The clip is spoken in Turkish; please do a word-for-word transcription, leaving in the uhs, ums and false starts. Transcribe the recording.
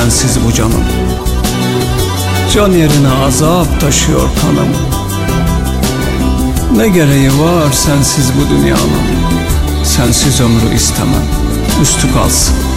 sensiz bu canım. Can yerine azap taşıyor kanım. Ne gereği var sensiz bu dünyanın? Sensiz ömrü istemem, üstü kalsın.